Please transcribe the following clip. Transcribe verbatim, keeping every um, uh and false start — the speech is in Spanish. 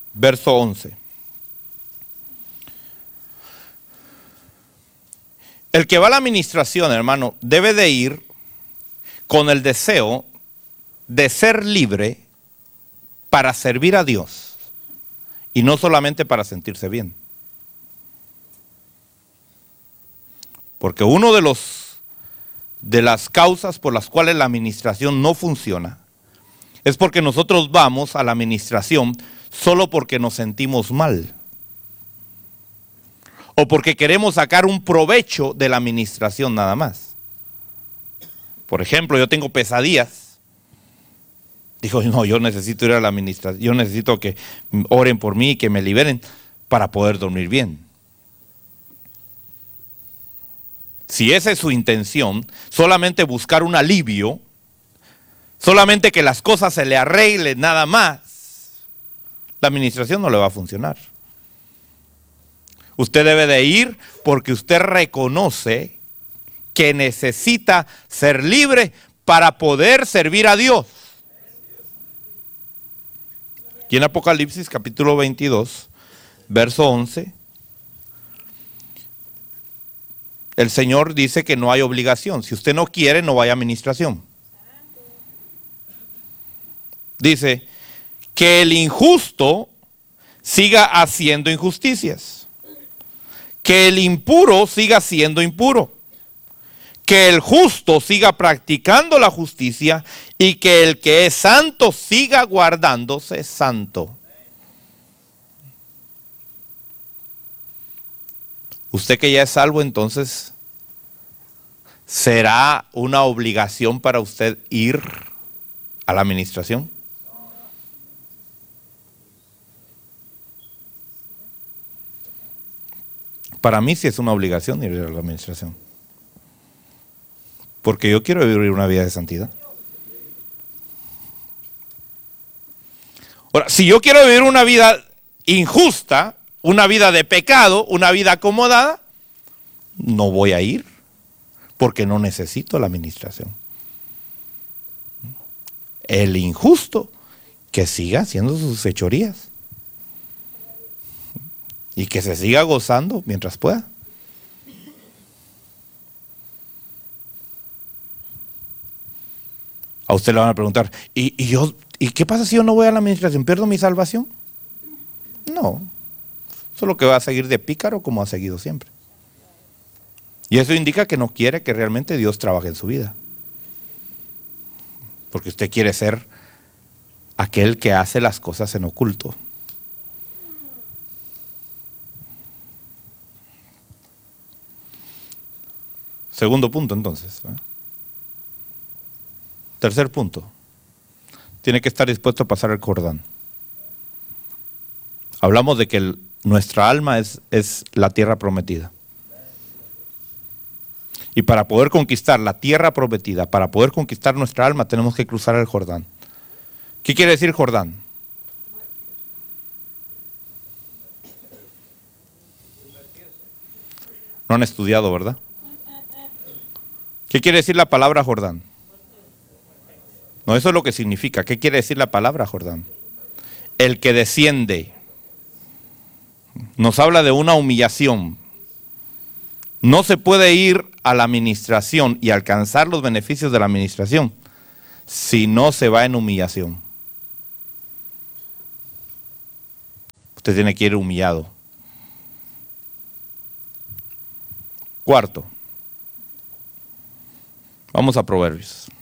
verso once. El que va a la administración, hermano, debe de ir con el deseo de ser libre para servir a Dios y no solamente para sentirse bien. Porque uno de los de las causas por las cuales la administración no funciona es porque nosotros vamos a la administración solo porque nos sentimos mal o porque queremos sacar un provecho de la administración nada más. Por ejemplo, yo tengo pesadillas. Digo, no, yo necesito ir a la administración, yo necesito que oren por mí, que me liberen para poder dormir bien. Si esa es su intención, solamente buscar un alivio, solamente que las cosas se le arreglen nada más, la administración no le va a funcionar. Usted debe de ir porque usted reconoce que necesita ser libre para poder servir a Dios. Aquí en Apocalipsis capítulo veintidós, verso once, el Señor dice que no hay obligación. Si usted no quiere, no vaya a administración. Dice que el injusto siga haciendo injusticias, que el impuro siga siendo impuro, que el justo siga practicando la justicia y que el que es santo siga guardándose santo. Usted que ya es salvo, entonces, ¿será una obligación para usted ir a la administración? Para mí sí es una obligación ir a la administración. Porque yo quiero vivir una vida de santidad. Ahora, si yo quiero vivir una vida injusta, una vida de pecado, una vida acomodada, no voy a ir porque no necesito la administración. El injusto que siga haciendo sus fechorías y que se siga gozando mientras pueda. A usted le van a preguntar, ¿y, y yo, ¿y qué pasa si yo no voy a la administración? ¿Pierdo mi salvación? No. Solo que va a seguir de pícaro como ha seguido siempre. Y eso indica que no quiere que realmente Dios trabaje en su vida. Porque usted quiere ser aquel que hace las cosas en oculto. Segundo punto, entonces. ¿eh? Tercer punto. Tiene que estar dispuesto a pasar el Jordán. Hablamos de que el, nuestra alma es, es la tierra prometida. Y para poder conquistar la tierra prometida, para poder conquistar nuestra alma, tenemos que cruzar el Jordán. ¿Qué quiere decir Jordán? No han estudiado, ¿verdad? ¿Qué quiere decir la palabra Jordán? No, eso es lo que significa. ¿Qué quiere decir la palabra Jordán? El que desciende. Nos habla de una humillación. No se puede ir a la administración y alcanzar los beneficios de la administración si no se va en humillación. Usted tiene que ir humillado. Cuarto. Vamos a Proverbios.